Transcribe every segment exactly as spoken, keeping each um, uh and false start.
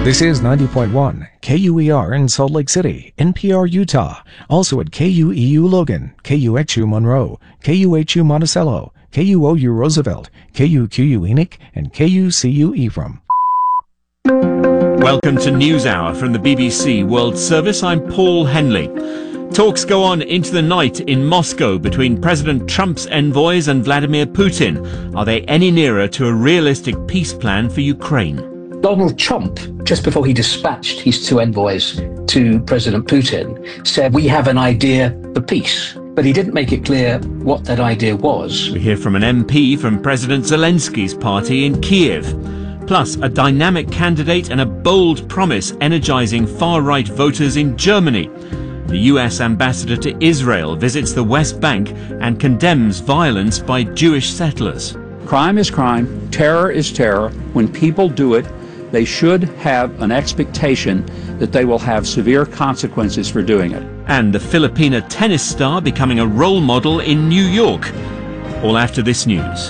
This is ninety point one K U E R in Salt Lake City, N P R Utah, also at K U E U Logan, K U X U Monroe, K U H U Monticello, K U O U Roosevelt, K U Q U Enoch, and K U C U Ephraim. Welcome to NewsHour from the B B C World Service. I'm Paul Henley. Talks go on into the night in Moscow between President Trump's envoys and Vladimir Putin. Are they any nearer to a realistic peace plan for Ukraine? Donald Trump, just before he dispatched his two envoys to President Putin, said, "We have an idea for peace." But he didn't make it clear what that idea was. We hear from an M P from President Zelensky's party in Kiev. Plus, a dynamic candidate and a bold promise energizing far-right voters in Germany. The U S ambassador to Israel visits the West Bank and condemns violence by Jewish settlers. Crime is crime, terror is terror. When people do it, they should have an expectation that they will have severe consequences for doing it. And the Filipina tennis star becoming a role model in New York. All after this news.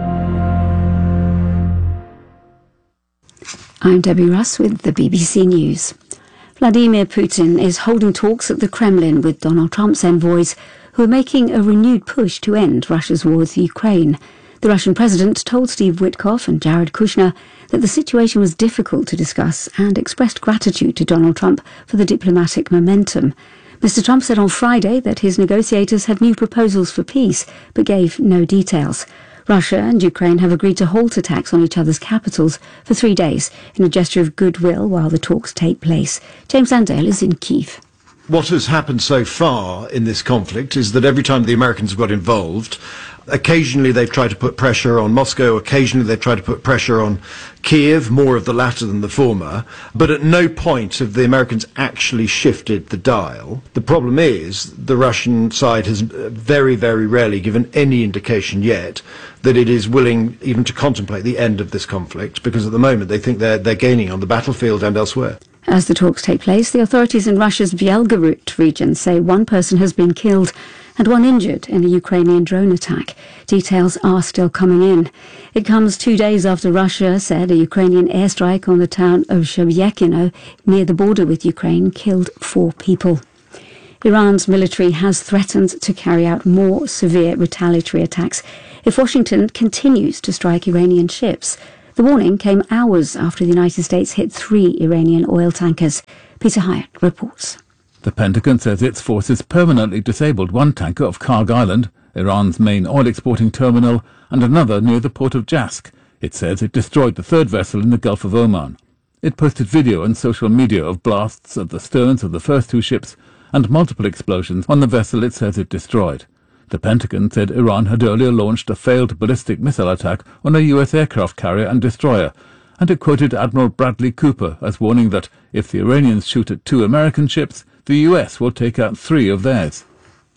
I'm Debbie Russ with the B B C News. Vladimir Putin is holding talks at the Kremlin with Donald Trump's envoys, who are making a renewed push to end Russia's war with Ukraine. The Russian president told Steve Witkoff and Jared Kushner that the situation was difficult to discuss and expressed gratitude to Donald Trump for the diplomatic momentum. Mister Trump said on Friday that his negotiators had new proposals for peace, but gave no details. Russia and Ukraine have agreed to halt attacks on each other's capitals for three days in a gesture of goodwill while the talks take place. James Landale is in Kyiv. What has happened so far in this conflict is that every time the Americans got involved, occasionally they've tried to put pressure on Moscow, occasionally they've tried to put pressure on Kiev, more of the latter than the former, but at no point have the Americans actually shifted the dial. The problem is the Russian side has very, very rarely given any indication yet that it is willing even to contemplate the end of this conflict, because at the moment they think they're, they're gaining on the battlefield and elsewhere. As the talks take place, the authorities in Russia's Belgorod region say one person has been killed and one injured in a Ukrainian drone attack. Details are still coming in. It comes two days after Russia said a Ukrainian airstrike on the town of Shebyakino near the border with Ukraine killed four people. Iran's military has threatened to carry out more severe retaliatory attacks if Washington continues to strike Iranian ships. The warning came hours after the United States hit three Iranian oil tankers. Peter Hyatt reports. The Pentagon says its forces permanently disabled one tanker off Karg Island, Iran's main oil-exporting terminal, and another near the port of Jask. It says it destroyed the third vessel in the Gulf of Oman. It posted video on social media of blasts at the sterns of the first two ships and multiple explosions on the vessel it says it destroyed. The Pentagon said Iran had earlier launched a failed ballistic missile attack on a U S aircraft carrier and destroyer, and it quoted Admiral Bradley Cooper as warning that if the Iranians shoot at two American ships, the U S will take out three of theirs.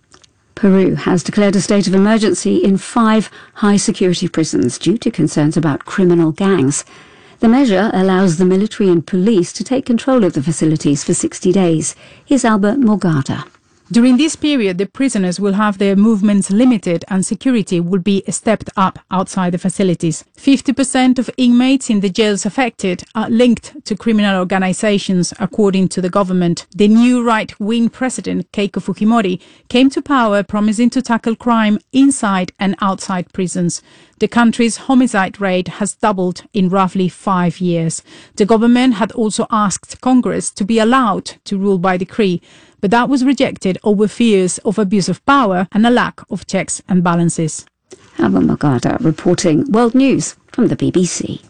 Peru has declared a state of emergency in five high-security prisons due to concerns about criminal gangs. The measure allows the military and police to take control of the facilities for sixty days. Here's Albert Morgada. During this period, the prisoners will have their movements limited and security will be stepped up outside the facilities. fifty percent of inmates in the jails affected are linked to criminal organizations, according to the government. The new right-wing president, Keiko Fujimori, came to power promising to tackle crime inside and outside prisons. The country's homicide rate has doubled in roughly five years. The government had also asked Congress to be allowed to rule by decree, but that was rejected over fears of abuse of power and a lack of checks and balances. Albert Morgada reporting. World News from the B B C.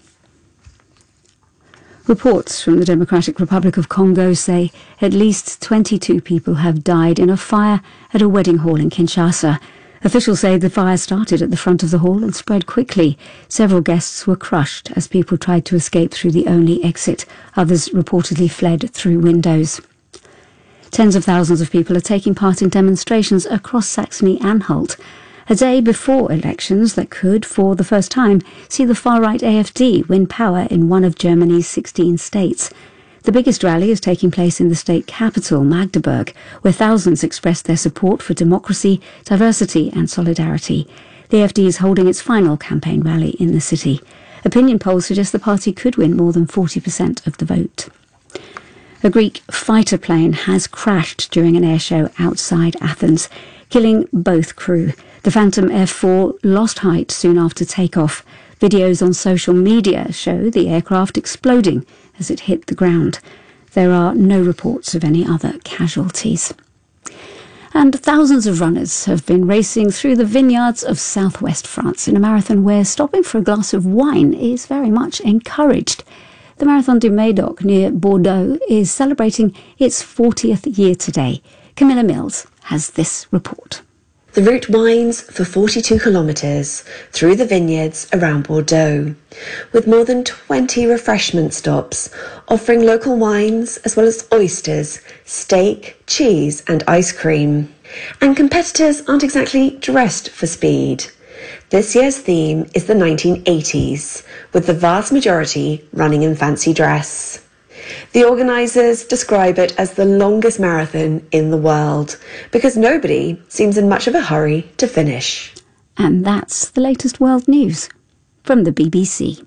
Reports from the Democratic Republic of Congo say at least twenty-two people have died in a fire at a wedding hall in Kinshasa. Officials say the fire started at the front of the hall and spread quickly. Several guests were crushed as people tried to escape through the only exit. Others reportedly fled through windows. Tens of thousands of people are taking part in demonstrations across Saxony-Anhalt, a day before elections that could, for the first time, see the far-right A F D win power in one of Germany's sixteen states. The biggest rally is taking place in the state capital, Magdeburg, where thousands expressed their support for democracy, diversity and solidarity. The A F D is holding its final campaign rally in the city. Opinion polls suggest the party could win more than forty percent of the vote. A Greek fighter plane has crashed during an airshow outside Athens, killing both crew. The Phantom F four lost height soon after takeoff. Videos on social media show the aircraft exploding as it hit the ground. There are no reports of any other casualties. And thousands of runners have been racing through the vineyards of southwest France in a marathon where stopping for a glass of wine is very much encouraged. The Marathon du Médoc near Bordeaux is celebrating its fortieth year today. Camilla Mills has this report. The route winds for forty-two kilometres through the vineyards around Bordeaux, with more than twenty refreshment stops offering local wines as well as oysters, steak, cheese and ice cream. And competitors aren't exactly dressed for speed. This year's theme is the nineteen eighties, with the vast majority running in fancy dress. The organisers describe it as the longest marathon in the world because nobody seems in much of a hurry to finish. And that's the latest world news from the B B C.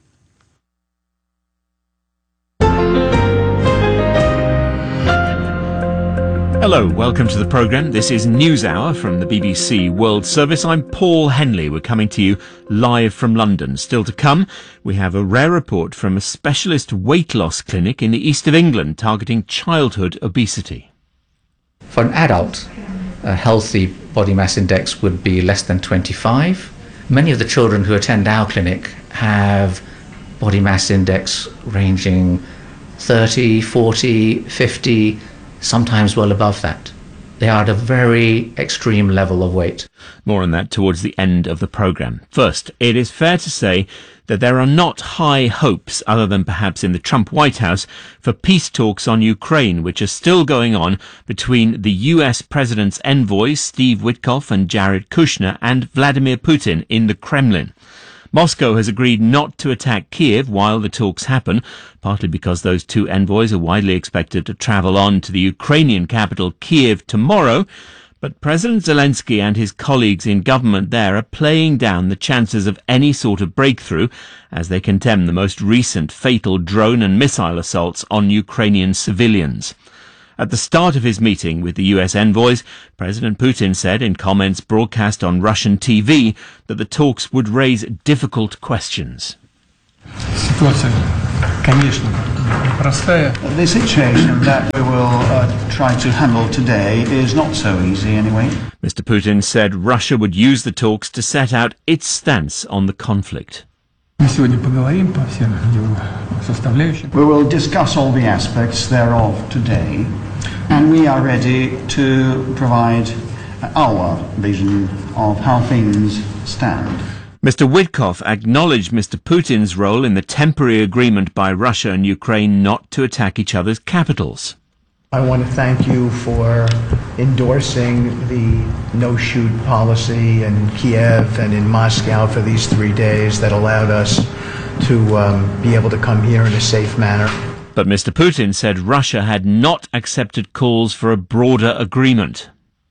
Hello, welcome to the programme. This is NewsHour from the B B C World Service. I'm Paul Henley. We're coming to you live from London. Still to come, we have a rare report from a specialist weight loss clinic in the east of England targeting childhood obesity. For an adult, a healthy body mass index would be less than twenty-five. Many of the children who attend our clinic have body mass index ranging thirty, forty, fifty, sometimes well above that. They are at a very extreme level of weight. More on that towards the end of the programme. First, it is fair to say that there are not high hopes, other than perhaps in the Trump White House, for peace talks on Ukraine, which are still going on between the U S President's envoys, Steve Witkoff and Jared Kushner, and Vladimir Putin in the Kremlin. Moscow has agreed not to attack Kiev while the talks happen, partly because those two envoys are widely expected to travel on to the Ukrainian capital Kiev tomorrow. But President Zelensky and his colleagues in government there are playing down the chances of any sort of breakthrough as they condemn the most recent fatal drone and missile assaults on Ukrainian civilians. At the start of his meeting with the U S envoys, President Putin said in comments broadcast on Russian T V that the talks would raise difficult questions. The situation that we will uh, try to handle today is not so easy anyway. Mister Putin said Russia would use the talks to set out its stance on the conflict. We will discuss all the aspects thereof today, and we are ready to provide our vision of how things stand. Mister Witkoff acknowledged Mister Putin's role in the temporary agreement by Russia and Ukraine not to attack each other's capitals. I want to thank you for endorsing the no-shoot policy in Kiev and in Moscow for these three days that allowed us to um, be able to come here in a safe manner. But Mister Putin said Russia had not accepted calls for a broader agreement.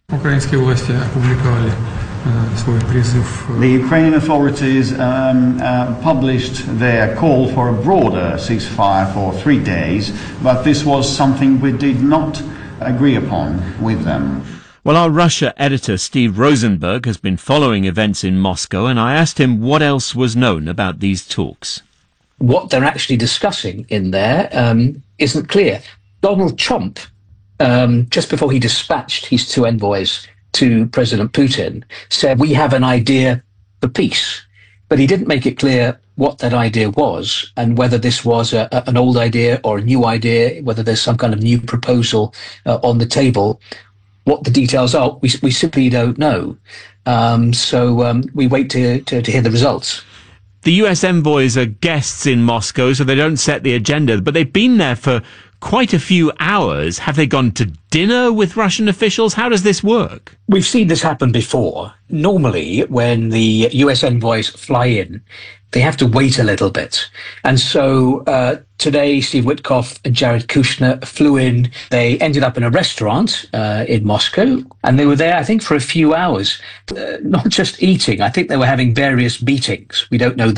The Ukrainian authorities um, uh, published their call for a broader ceasefire for three days, but this was something we did not agree upon with them. Well, our Russia editor Steve Rosenberg has been following events in Moscow, and I asked him what else was known about these talks. What they're actually discussing in there um, isn't clear. Donald Trump, um, just before he dispatched his two envoys to President Putin, said we have an idea for peace, but he didn't make it clear what that idea was and whether this was a, a, an old idea or a new idea, whether there's some kind of new proposal uh, on the table. What the details are, we, we simply don't know. Um, so um, we wait to, to, to hear the results. The U S envoys are guests in Moscow, so they don't set the agenda, but they've been there for quite a few hours. Have they gone to dinner with Russian officials? How does this work? We've seen this happen before. Normally, when the U S envoys fly in, they have to wait a little bit. And so uh, today, Steve Witkoff and Jared Kushner flew in. They ended up in a restaurant uh, in Moscow, and they were there, I think, for a few hours. Uh, not just eating. I think they were having various meetings. We don't know the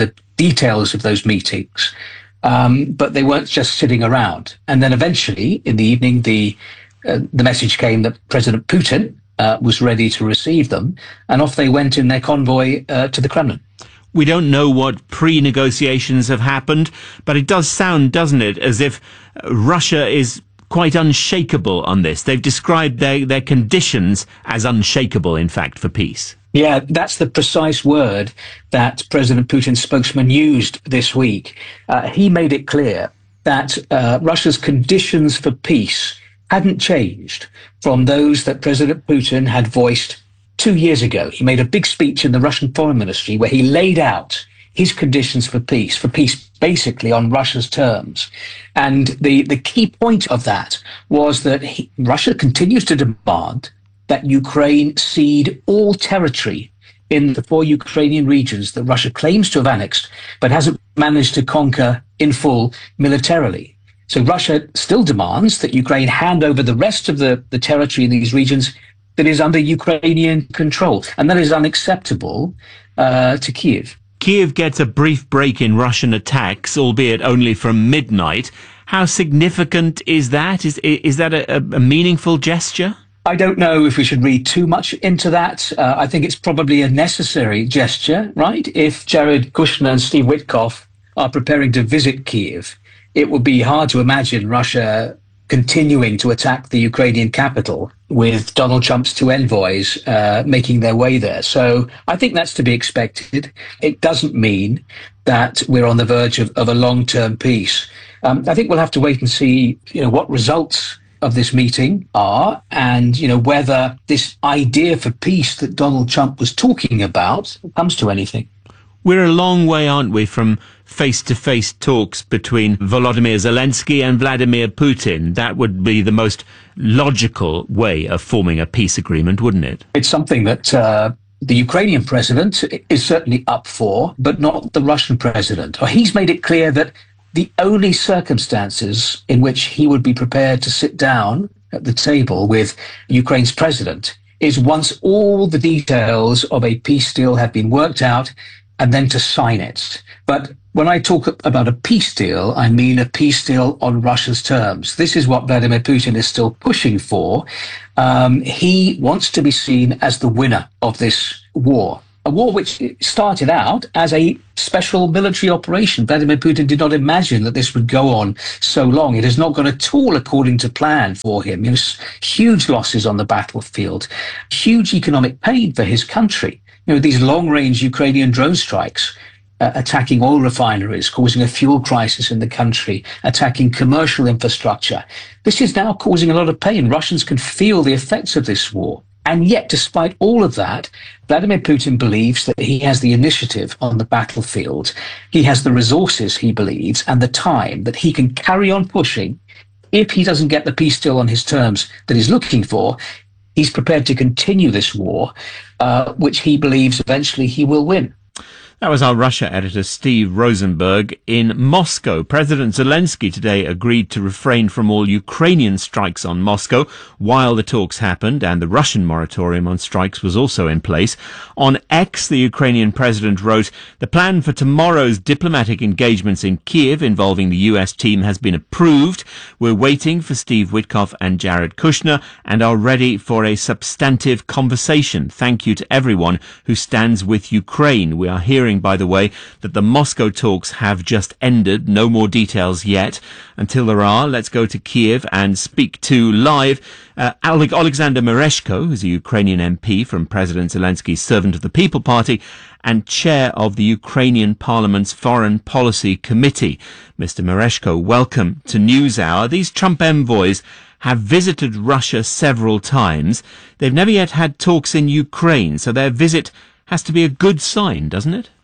details of those meetings. Um, but they weren't just sitting around. And then eventually, in the evening, the uh, the message came that President Putin uh, was ready to receive them, and off they went in their convoy uh, to the Kremlin. We don't know what pre-negotiations have happened, but it does sound, doesn't it, as if Russia is quite unshakable on this. They've described their, their conditions as unshakable, in fact, for peace. Yeah, that's the precise word that President Putin's spokesman used this week. Uh, he made it clear that uh, Russia's conditions for peace hadn't changed from those that President Putin had voiced two years ago. He made a big speech in the Russian Foreign Ministry where he laid out his conditions for peace, for peace basically on Russia's terms. And the, the key point of that was that he, Russia continues to demand that Ukraine cede all territory in the four Ukrainian regions that Russia claims to have annexed, but hasn't managed to conquer in full militarily. So Russia still demands that Ukraine hand over the rest of the, the territory in these regions that is under Ukrainian control. And that is unacceptable uh, to Kyiv. Kyiv gets a brief break in Russian attacks, albeit only from midnight. How significant is that? Is, is that a, a meaningful gesture? I don't know if we should read too much into that. Uh, I think it's probably a necessary gesture, right? If Jared Kushner and Steve Witkoff are preparing to visit Kyiv, it would be hard to imagine Russia continuing to attack the Ukrainian capital with Donald Trump's two envoys uh, making their way there. So I think that's to be expected. It doesn't mean that we're on the verge of, of a long-term peace. Um, I think we'll have to wait and see, you know, what results of this meeting are, and you know whether this idea for peace that Donald Trump was talking about comes to anything. We're a long way, aren't we, from face-to-face talks between Volodymyr Zelensky and Vladimir Putin? That would be the most logical way of forming a peace agreement, wouldn't it? It's something that uh, the Ukrainian president is certainly up for, but not the Russian president. Or he's made it clear that the only circumstances in which he would be prepared to sit down at the table with Ukraine's president is once all the details of a peace deal have been worked out, and then to sign it. But when I talk about a peace deal, I mean a peace deal on Russia's terms. This is what Vladimir Putin is still pushing for. Um, he wants to be seen as the winner of this war. A war which started out as a special military operation. Vladimir Putin did not imagine that this would go on so long. It has not gone at all according to plan for him. You know, huge losses on the battlefield, huge economic pain for his country. You know, these long-range Ukrainian drone strikes uh, attacking oil refineries, causing a fuel crisis in the country, attacking commercial infrastructure. This is now causing a lot of pain. Russians can feel the effects of this war. And yet, despite all of that, Vladimir Putin believes that he has the initiative on the battlefield. He has the resources, he believes, and the time that he can carry on pushing. If he doesn't get the peace deal on his terms that he's looking for, he's prepared to continue this war, uh, which he believes eventually he will win. That was our Russia editor, Steve Rosenberg, in Moscow. President Zelensky today agreed to refrain from all Ukrainian strikes on Moscow while the talks happened, and the Russian moratorium on strikes was also in place. On X, the Ukrainian president wrote, "The plan for tomorrow's diplomatic engagements in Kyiv involving the U S team has been approved. We're waiting for Steve Witkoff and Jared Kushner and are ready for a substantive conversation. Thank you to everyone who stands with Ukraine. We are hearing, by the way, that the Moscow talks have just ended. No more details yet. Until there are, let's go to Kyiv and speak to live uh, Alexander Mereshko, who's a Ukrainian M P from President Zelensky's Servant of the People Party and chair of the Ukrainian Parliament's Foreign Policy Committee. Mister Mereshko, welcome to NewsHour. These Trump envoys have visited Russia several times. They've never yet had talks in Ukraine, so their visit has to be a good sign, doesn't it?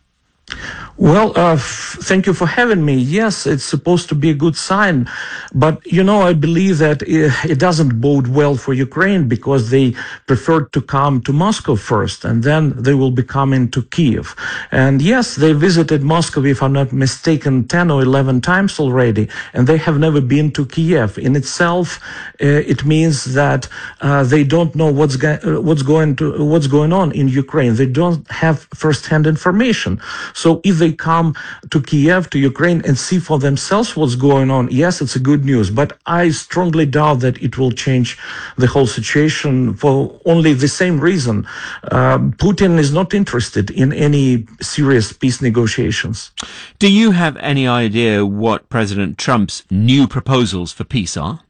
Well, uh, f- thank you for having me. Yes, it's supposed to be a good sign. But, you know, I believe that it, it doesn't bode well for Ukraine because they preferred to come to Moscow first and then they will be coming to Kyiv. And yes, they visited Moscow, if I'm not mistaken, ten or eleven times already, and they have never been to Kyiv. In itself, uh, it means that uh, they don't know what's, go- what's, going to, what's going on in Ukraine. They don't have first-hand information. So if they come to Kiev, to Ukraine, and see for themselves what's going on, yes, it's a good news. But I strongly doubt that it will change the whole situation for only the same reason. Uh, Putin is not interested in any serious peace negotiations. Do you have any idea what President Trump's new proposals for peace are?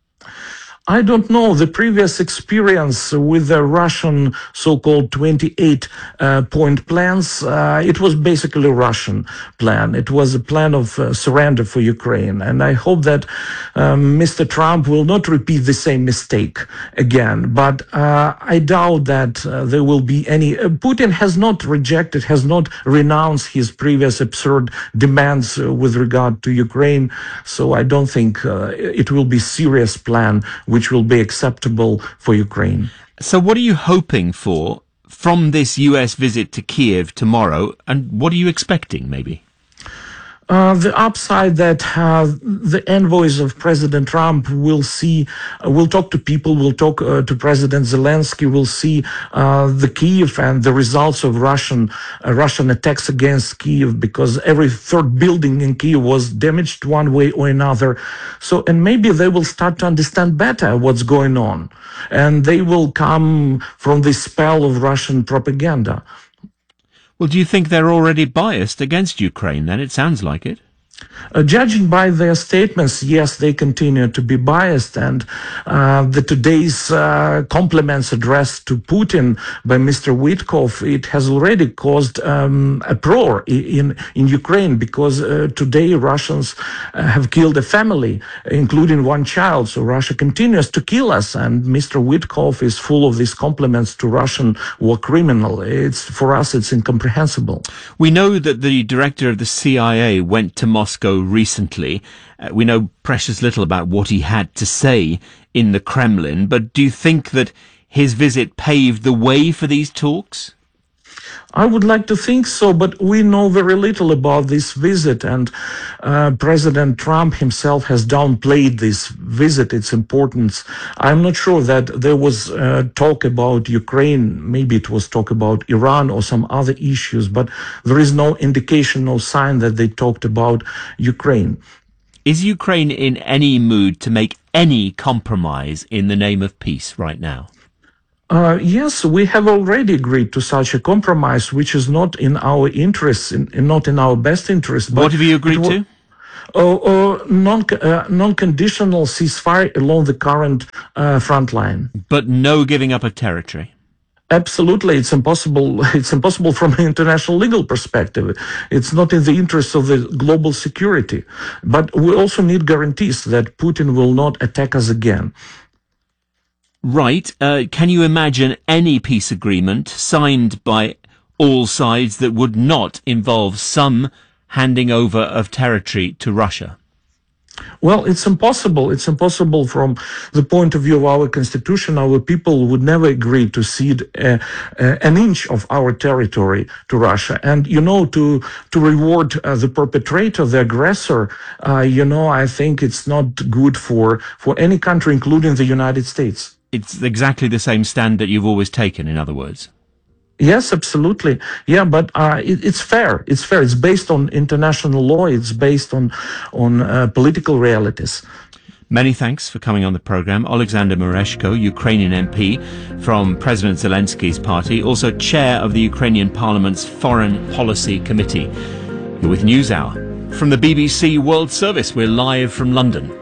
I don't know. The previous experience with the Russian so-called twenty-eight uh, point plans, uh, it was basically a Russian plan. It was a plan of uh, surrender for Ukraine. And I hope that um, Mister Trump will not repeat the same mistake again. But uh, I doubt that uh, there will be any... Uh, Putin has not rejected, has not renounced his previous absurd demands uh, with regard to Ukraine. So I don't think uh, it will be a serious plan which will be acceptable for Ukraine. So what are you hoping for from this U S visit to Kiev tomorrow, and what are you expecting, maybe? Uh, the upside that uh, the envoys of President Trump will see, uh, will talk to people, will talk uh, to President Zelensky, will see uh, the Kiev and the results of Russian uh, Russian attacks against Kiev, because every third building in Kiev was damaged one way or another. So, and maybe they will start to understand better what's going on, and they will come from the spell of Russian propaganda. Well, do you think they're already biased against Ukraine, then? It sounds like it. Uh, judging by their statements, yes, they continue to be biased, and uh, the today's uh, compliments addressed to Putin by Mister Witkoff, it has already caused um, uproar in in Ukraine, because uh, today Russians uh, have killed a family, including one child. So Russia continues to kill us, and Mister Witkoff is full of these compliments to Russian war criminal. It's for us, it's incomprehensible. We know that the director of the C I A went to Moscow Moscow recently. Uh, we know precious little about what he had to say in the Kremlin, but do you think that his visit paved the way for these talks? I would like to think so, but we know very little about this visit, and uh, President Trump himself has downplayed this visit, its importance. I'm not sure that there was uh, talk about Ukraine. Maybe it was talk about Iran or some other issues, but there is no indication, no sign that they talked about Ukraine. Is Ukraine in any mood to make any compromise in the name of peace right now? Uh, yes, we have already agreed to such a compromise, which is not in our interests, in, in, not in our best interest. But what have you agreed to? Uh, uh, non, uh, non-conditional ceasefire along the current uh, front line. But no giving up of territory? Absolutely, it's impossible. It's impossible from an international legal perspective. It's not in the interest of the global security. But we also need guarantees that Putin will not attack us again. Right. Uh, can you imagine any peace agreement signed by all sides that would not involve some handing over of territory to Russia? Well, it's impossible. It's impossible from the point of view of our constitution. Our people would never agree to cede uh, uh, an inch of our territory to Russia. And, you know, to to reward uh, the perpetrator, the aggressor, uh, you know, I think it's not good for, for any country, including the United States. It's exactly the same stand that you've always taken, in other words. Yes, absolutely. Yeah, but uh, it, it's fair. It's fair. It's based on international law. It's based on on uh, political realities. Many thanks for coming on the program. Alexander Mereshko, Ukrainian M P from President Zelensky's party, also chair of the Ukrainian Parliament's Foreign Policy Committee. You're with NewsHour. From the B B C World Service, we're live from London.